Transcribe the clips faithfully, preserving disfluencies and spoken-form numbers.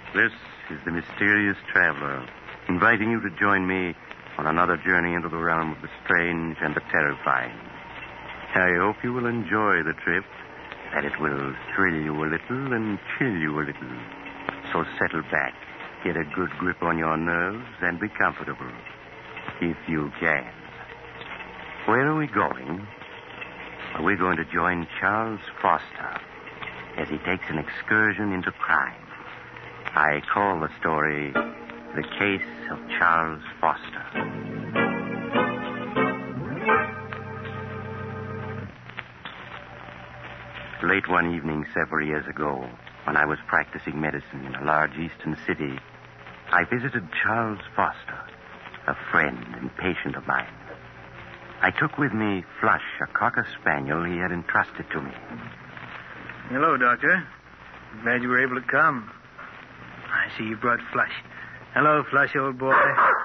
This is the mysterious traveler, inviting you to join me on another journey into the realm of the strange and the terrifying. I hope you will enjoy the trip, that it will thrill you a little and chill you a little. So settle back, get a good grip on your nerves, and be comfortable, if you can. Where are we going? Well, we're going to join Charles Foster as he takes an excursion into crime. I call the story The Case of Charles Foster. Late one evening several years ago, when I was practicing medicine in a large eastern city, I visited Charles Foster, a friend and patient of mine. I took with me Flush, a cocker spaniel he had entrusted to me. Hello, Doctor. Glad you were able to come. I see you brought Flush. Hello, Flush, old boy.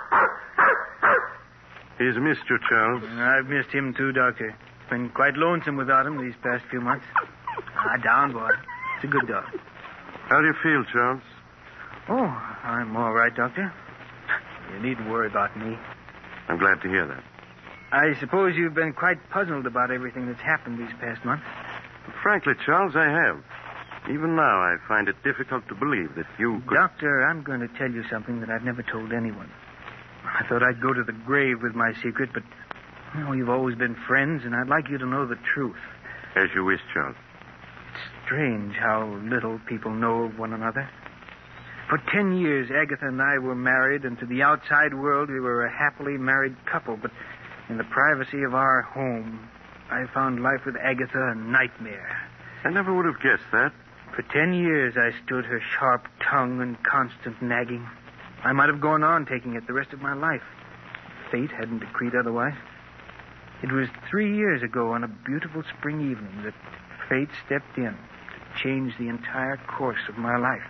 He's missed you, Charles. I've missed him, too, Doctor. Been quite lonesome without him these past few months. Ah, down, boy. It's a good dog. How do you feel, Charles? Oh, I'm all right, Doctor. You needn't worry about me. I'm glad to hear that. I suppose you've been quite puzzled about everything that's happened these past months. Frankly, Charles, I have. Even now, I find it difficult to believe that you could... Doctor, I'm going to tell you something that I've never told anyone. I thought I'd go to the grave with my secret, but, you know, you've always been friends, and I'd like you to know the truth. As you wish, Charles. It's strange how little people know of one another. For ten years, Agatha and I were married, and to the outside world, we were a happily married couple, but in the privacy of our home, I found life with Agatha a nightmare. I never would have guessed that. For ten years, I stood her sharp tongue and constant nagging. I might have gone on taking it the rest of my life. Fate hadn't decreed otherwise. It was three years ago on a beautiful spring evening that fate stepped in to change the entire course of my life.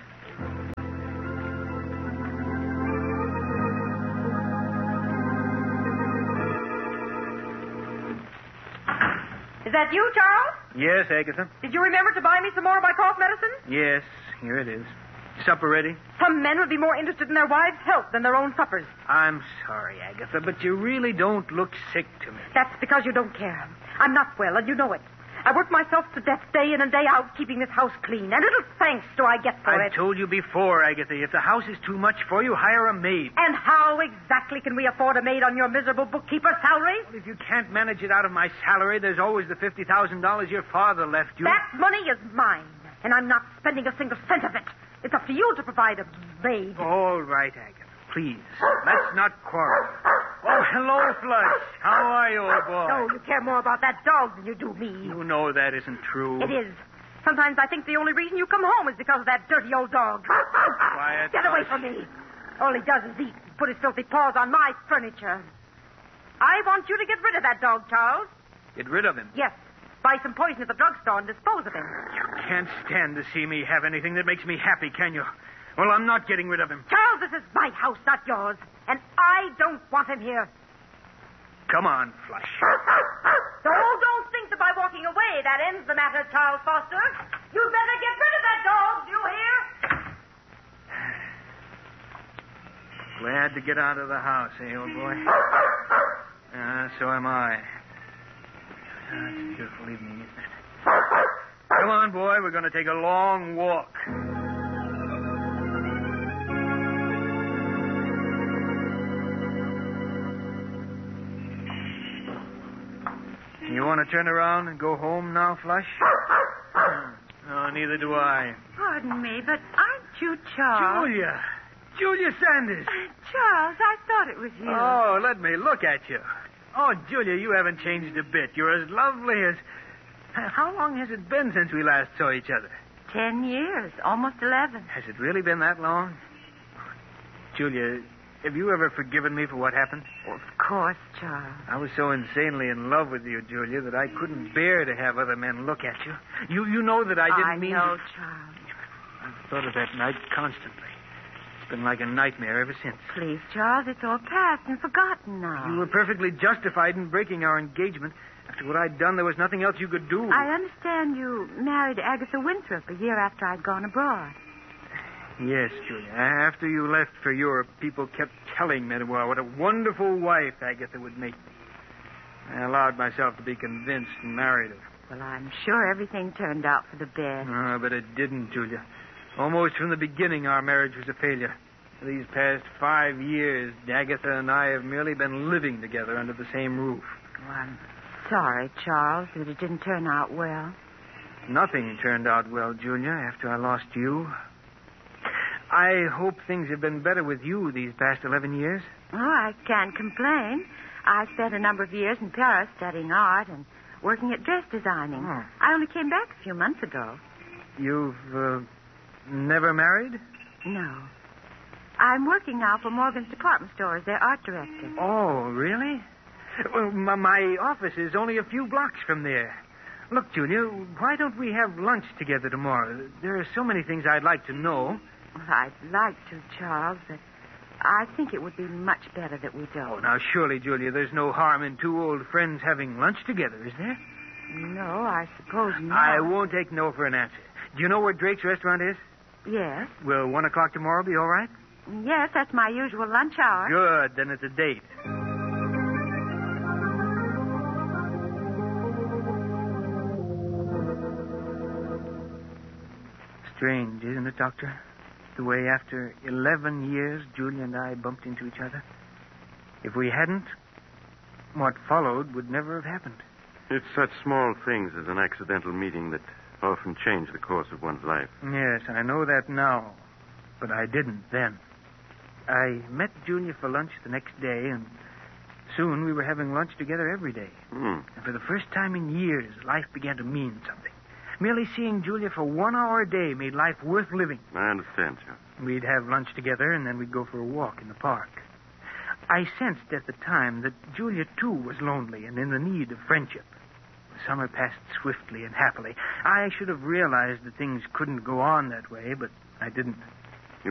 Is that you, Charles? Yes, Agatha. Did you remember to buy me some more of my cough medicine? Yes, here it is. Supper ready? Some men would be more interested in their wives' health than their own suppers. I'm sorry, Agatha, but you really don't look sick to me. That's because you don't care. I'm not well, and you know it. I work myself to death day in and day out keeping this house clean, and little thanks do I get for I've it. I've told you before, Agatha, if the house is too much for you, hire a maid. And how exactly can we afford a maid on your miserable bookkeeper's salary? Well, if you can't manage it out of my salary, there's always the fifty thousand dollars your father left you. That money is mine, and I'm not spending a single cent of it. It's up to you to provide a maid. All right, Agatha. Please, let's not quarrel. Oh, hello, Flush. How are you, old boy? No, you care more about that dog than you do me. You know that isn't true. It is. Sometimes I think the only reason you come home is because of that dirty old dog. Quiet. Get away from me. All he does is eat and put his filthy paws on my furniture. I want you to get rid of that dog, Charles. Get rid of him? Yes. Buy some poison at the drugstore and dispose of him. You can't stand to see me have anything that makes me happy, can you? Well, I'm not getting rid of him. Charles, this is my house, not yours. And I don't want him here. Come on, Flush. So don't think that by walking away that ends the matter, Charles Foster. You'd better get rid of that dog, do you hear? Glad to get out of the house, eh, old boy? Uh, so am I. Uh, it's a beautiful evening, isn't it? Come on, boy. We're going to take a long walk. You want to turn around and go home now, Flush? No, neither do I. Pardon me, but aren't you Charles? Julia! Julia Sanders! Charles, I thought it was you. Oh, let me look at you. Oh, Julia, you haven't changed a bit. You're as lovely as... How long has it been since we last saw each other? Ten years, almost eleven. Has it really been that long? Julia, have you ever forgiven me for what happened? Of course, Charles. I was so insanely in love with you, Julia, that I couldn't bear to have other men look at you. You you know that I didn't I mean... I know, to... Charles. I've thought of that night constantly. It's been like a nightmare ever since. Please, Charles, it's all past and forgotten now. You were perfectly justified in breaking our engagement. After what I'd done, there was nothing else you could do. I understand you married Agatha Winthrop a year after I'd gone abroad. Yes, Julia. After you left for Europe, people kept telling me well, what a wonderful wife Agatha would make me. I allowed myself to be convinced and married her. Well, I'm sure everything turned out for the best. Oh, but it didn't, Julia. Almost from the beginning, our marriage was a failure. For these past five years, Agatha and I have merely been living together under the same roof. Oh, I'm sorry, Charles, that it didn't turn out well. Nothing turned out well, Julia, after I lost you. I hope things have been better with you these past eleven years. Oh, I can't complain. I spent a number of years in Paris studying art and working at dress designing. Oh. I only came back a few months ago. You've uh, never married? No. I'm working now for Morgan's department store as their art director. Oh, really? Well, my, my office is only a few blocks from there. Look, Julia, why don't we have lunch together tomorrow? There are so many things I'd like to know. Well, I'd like to, Charles, but I think it would be much better that we don't. Oh, now, surely, Julia, there's no harm in two old friends having lunch together, is there? No, I suppose not. I won't take no for an answer. Do you know where Drake's restaurant is? Yes. Will one o'clock tomorrow be all right? Yes, that's my usual lunch hour. Good. Then it's a date. Strange, isn't it, Doctor? The way after eleven years, Julia and I bumped into each other. If we hadn't, what followed would never have happened. It's such small things as an accidental meeting that often change the course of one's life. Yes, I know that now, but I didn't then. I met Julia for lunch the next day, and soon we were having lunch together every day. Hmm. And for the first time in years, life began to mean something. Merely seeing Julia for one hour a day made life worth living. I understand, sir. We'd have lunch together, and then we'd go for a walk in the park. I sensed at the time that Julia, too, was lonely and in the need of friendship. The summer passed swiftly and happily. I should have realized that things couldn't go on that way, but I didn't.